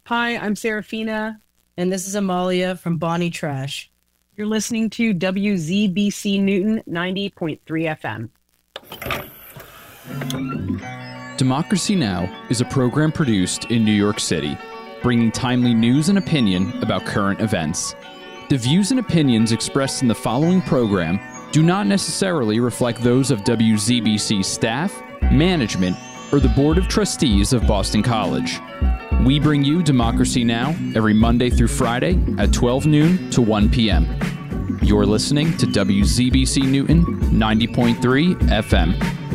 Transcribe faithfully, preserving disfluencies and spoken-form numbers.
Hi, I'm Serafina. And this is Amalia from Bonnie Trash. You're listening to W Z B C Newton ninety point three F M. Democracy Now! Is a program produced in New York City, bringing timely news and opinion about current events. The views and opinions expressed in the following program do not necessarily reflect those of W Z B C staff, management, or the Board of Trustees of Boston College. We bring you Democracy Now! Every Monday through Friday at twelve noon to one p.m. You're listening to W Z B C Newton ninety point three F M.